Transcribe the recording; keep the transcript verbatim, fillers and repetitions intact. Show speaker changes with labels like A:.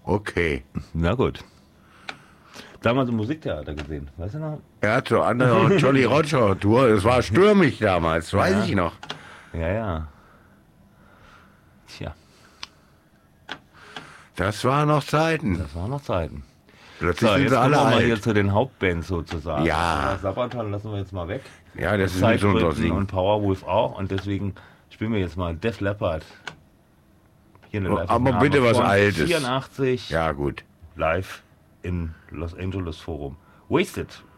A: Okay.
B: Na gut. Damals im Musiktheater gesehen, weißt du noch?
A: Ja, zu anderen Jolly Roger. Du, es war stürmisch damals, weiß
B: Ja.
A: ich noch.
B: Ja, ja. Tja,
A: Das waren noch Zeiten.
B: das waren noch Zeiten.
A: Plötzlich
B: So,
A: sind
B: jetzt
A: sie
B: kommen
A: alle
B: wir mal
A: alt.
B: hier zu den Hauptbands sozusagen.
A: Ja.
B: Sabaton lassen wir jetzt mal weg.
A: Ja, das ist nicht so unser
B: Zeitbrücken
A: Ding.
B: und Powerwolf auch. Und deswegen spielen wir jetzt mal Def Leppard. Hier eine
A: Oh,
B: Live-Aufnahme
A: aber bitte was
B: von
A: Altes.
B: vierundachtzig
A: Ja, gut.
B: live in Los Angeles Forum. Wasted.